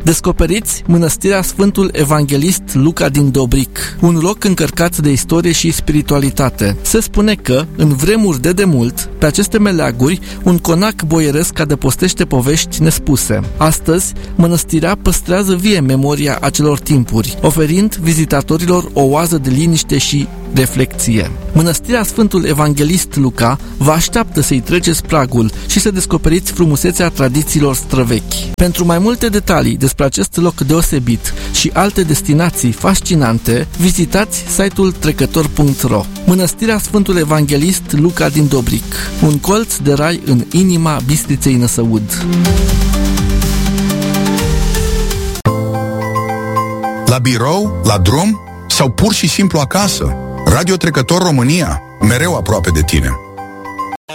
Descoperiți Mănăstirea Sfântul Evanghelist Luca din Dobric, un loc încărcat de istorie și spiritualitate. Se spune că, în vremuri de demult, pe aceste meleaguri, un conac boieresc adăpostește povești nespuse. Astăzi, mănăstirea păstrează vie memoria acelor timpuri, oferind vizitatorilor o oază de liniște și reflecție. Mănăstirea Sfântul Evanghelist Luca vă așteaptă să-i treceți pragul și să descoperiți frumusețea tradițiilor străvechi. Pentru mai multe detalii despre acest loc deosebit și alte destinații fascinante, vizitați site-ul trecător.ro. Mănăstirea Sfântul Evanghelist Luca din Dobric, un colț de rai în inima Bistriței Năsăud. La birou, la drum sau pur și simplu acasă, Radio Trecător România, mereu aproape de tine.